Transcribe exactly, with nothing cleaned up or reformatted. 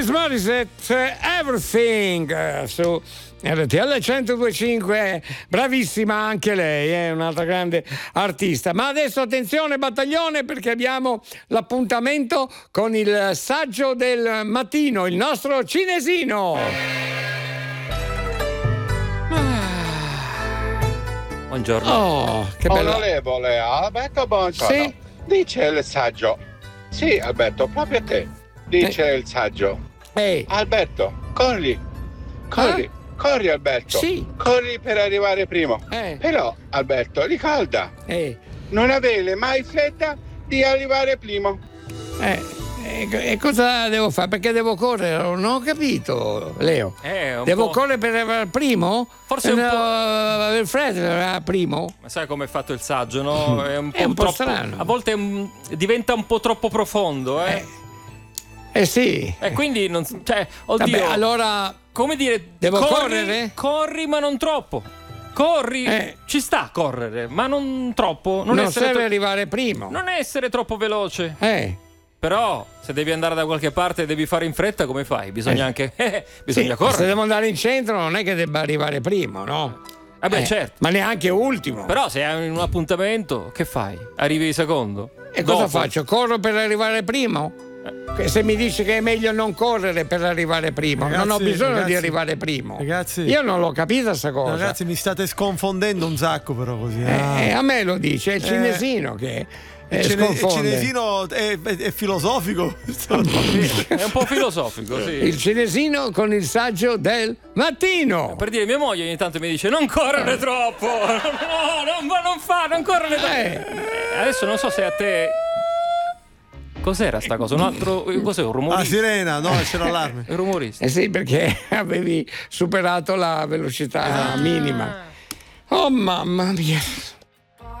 Alanis Morissette, Everything, eh, su R T L centodue e cinque, bravissima anche lei, è un'altra grande artista. Ma adesso attenzione battaglione, perché abbiamo l'appuntamento con il saggio del mattino, il nostro cinesino. Buongiorno. Oh, che bello. Onorevole Alberto Bongiorno. Sì? Dice il saggio. Sì, Alberto, proprio a te. Dice eh. il saggio. Ehi. Alberto, corri. Corri. Ah? Corri Alberto, sì. corri per arrivare primo. Eh. Però Alberto, ricorda, eh. non avere mai fretta di arrivare primo. Eh, e, e cosa devo fare? Perché devo correre? Non ho capito, Leo. Eh, devo po'... correre per arrivare al primo? Forse un po'. Il Fred era primo? Ma sai come è fatto il saggio, no? È un po', è un po' troppo... strano. A volte um, diventa un po' troppo profondo, eh? Eh, eh sì. E quindi non. Cioè, oddio. Vabbè, allora. Come dire, devo corri, correre? Corri, ma non troppo. Corri, eh. ci sta a correre, ma non troppo. Non, non essere serve tro- arrivare primo. Non essere troppo veloce. Eh. Però, se devi andare da qualche parte e devi fare in fretta, come fai? Bisogna eh. anche. Eh, bisogna sì, correre. Se devo andare in centro, non è che debba arrivare primo, no? Vabbè, eh, certo. Ma neanche ultimo. Però, se hai un appuntamento, che fai? Arrivi secondo? E Dopo. cosa faccio? Corro per arrivare primo? Se mi dice che è meglio non correre per arrivare primo, ragazzi, non ho bisogno ragazzi, di arrivare primo. Ragazzi, io non l'ho capita sta cosa. Ragazzi, mi state sconfondendo un sacco, però così. Eh, eh, a me lo dice, è il cinesino eh, che eh, il, cine- sconfonde. Il cinesino è, è, è filosofico. È un po' filosofico, sì. Il cinesino con il saggio del mattino. Per dire, mia moglie ogni tanto mi dice: non correre eh. troppo. No, non, non fa, non correre troppo. Eh. Adesso non so se a te. Cos'era sta cosa? Un altro. Cos'è? Un rumorista? Ah, sirena, no, c'era l'allarme. Il rumorista. Eh sì, perché avevi superato la velocità ah. minima. Oh mamma mia.